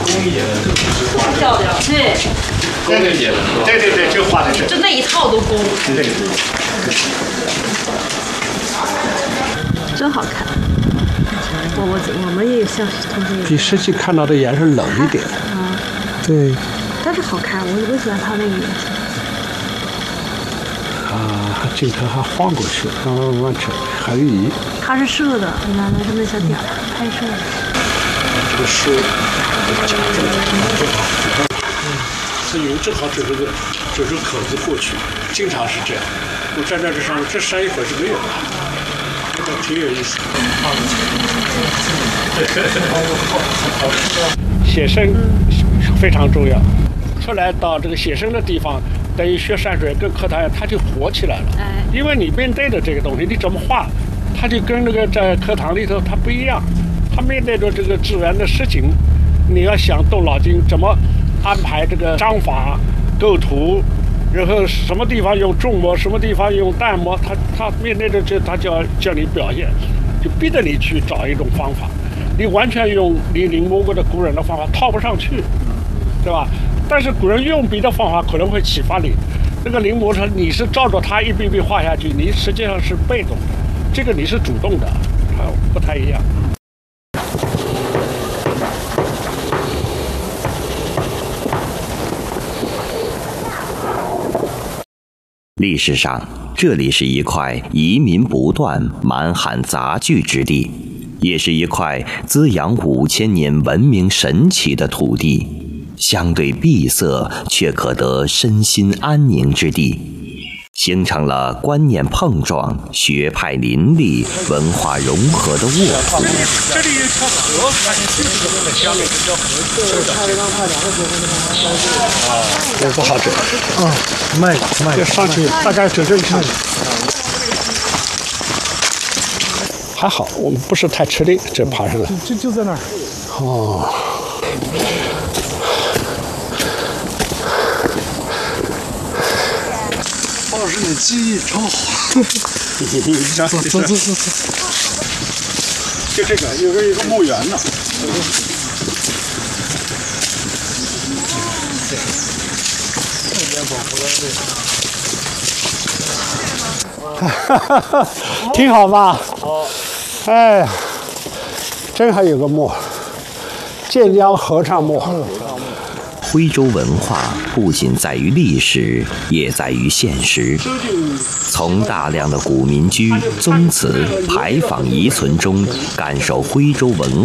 漂亮，对。 对，就画的这。 就那一套都工。 对。 真好看。我们也像同学。 比实际看到的颜色冷一点。 啊。 对。 但是好看，我喜欢它那个颜色。 啊，镜头还晃过去，完全还有移。 它是射的，你看它是那小点儿拍摄的。 这个是夹住的，这油正好指着口子过去，经常是这样。我站在这上面，这扇一会儿是没有的，这个挺有意思。写生非常重要，出来到这个写生的地方。等于学山水跟课堂它就活起来了，因为你面对的这个东西，你怎么画，它就跟那个在课堂里头它不一样。它面对着这个自然的事情，你要想动脑筋怎么安排这个章法、构图，然后什么地方用重墨，什么地方用淡墨，它面对着这，它就要叫你表现，就逼着你去找一种方法。你完全用你临摹过的古人的方法套不上去，对吧？但是古人用笔的方法可能会启发你，这个临摹上你是照着它一笔笔画下去，你实际上是被动的，这个你是主动的，它不太一样。 历史上，这里是一块移民不断、满汉杂聚之地，也是一块滋养5000年文明神奇的土地。相对闭塞却可得身心安宁之地，形成了观念碰撞、学派林立、文化融合的沃土。 这里有条河，下面这条河我不好整。慢，就上去大概整看。还好，我们不是太吃力，这爬上来。 就在那儿。 哦。 老师的记忆超好。走。 就这个有一个墓园呢。挺好吧？好。哎呀，真还有个墓，建江合唱墓。 徽州文化不仅在于历史，也在于现实。从大量的古民居、宗祠、牌坊遗存中，感受徽州文